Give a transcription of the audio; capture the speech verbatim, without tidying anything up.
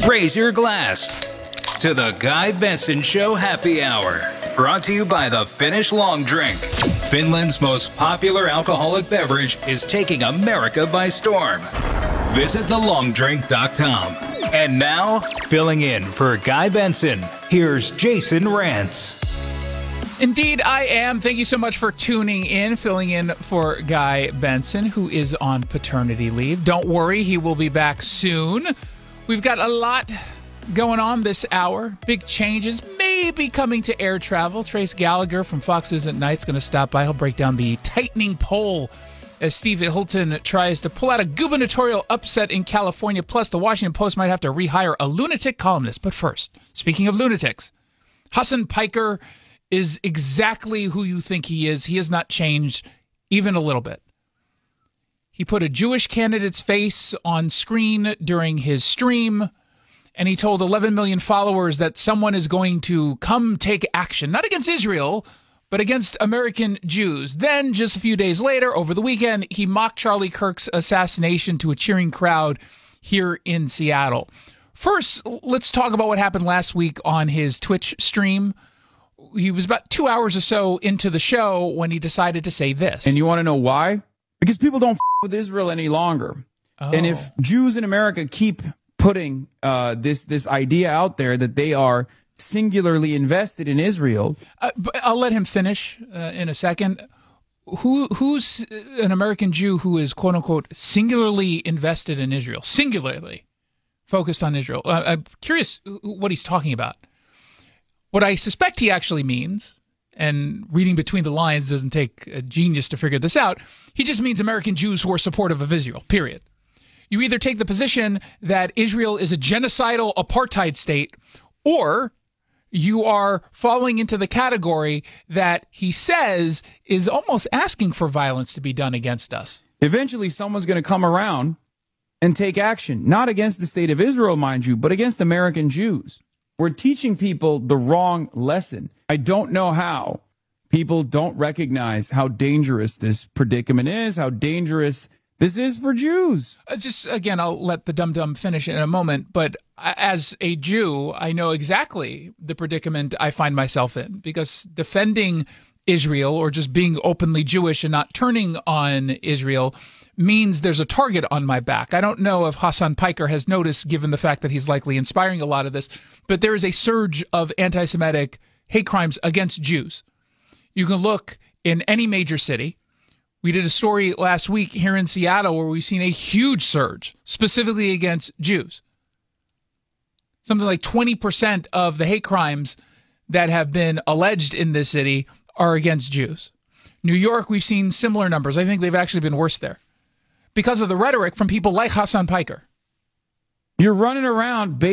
Raise your glass to the Guy Benson Show Happy Hour. Brought to you by the Finnish Long Drink. Finland's most popular alcoholic beverage is taking America by storm. Visit the long drink dot com. And now, filling in for Guy Benson, here's Jason Rantz. Indeed, I am. Thank you so much for tuning in, filling in for Guy Benson, who is on paternity leave. Don't worry, he will be back soon. We've got a lot going on this hour. Big changes maybe coming to air travel. Trace Gallagher from Fox News at Night is going to stop by. He'll break down the tightening poll as Steve Hilton tries to pull out a gubernatorial upset in California. Plus, the Washington Post might have to rehire a lunatic columnist. But first, speaking of lunatics, Hasan Piker is exactly who you think he is. He has not changed even a little bit. He put a Jewish candidate's face on screen during his stream, and he told eleven million followers that someone is going to come take action, not against Israel, but against American Jews. Then, just a few days later, over the weekend, he mocked Charlie Kirk's assassination to a cheering crowd here in Seattle. First, let's talk about what happened last week on his Twitch stream. He was about two hours or so into the show when he decided to say this. And you want to know why? Because people don't f- with Israel any longer. Oh. And if Jews in America keep putting uh, this this idea out there that they are singularly invested in Israel. Uh, but I'll let him finish uh, in a second. Who Who's an American Jew who is, quote unquote, singularly invested in Israel? Singularly focused on Israel. Uh, I'm curious what he's talking about. What I suspect he actually means, and reading between the lines doesn't take a genius to figure this out, he just means American Jews who are supportive of Israel, period. You either take the position that Israel is a genocidal apartheid state, or you are falling into the category that he says is almost asking for violence to be done against us. Eventually, someone's going to come around and take action, not against the state of Israel, mind you, but against American Jews. We're teaching people the wrong lesson. I don't know how people don't recognize how dangerous this predicament is, how dangerous this is for Jews. Uh, just, again, I'll let the dum-dum finish in a moment, but as a Jew, I know exactly the predicament I find myself in, because defending Israel or just being openly Jewish and not turning on Israel means there's a target on my back. I don't know if Hasan Piker has noticed, given the fact that he's likely inspiring a lot of this, but there is a surge of anti-Semitic hate crimes against Jews. You can look in any major city. We did a story last week here in Seattle where we've seen a huge surge specifically against Jews. Something like twenty percent of the hate crimes that have been alleged in this city are against Jews. New York, we've seen similar numbers. I think they've actually been worse there because of the rhetoric from people like Hasan Piker. You're running around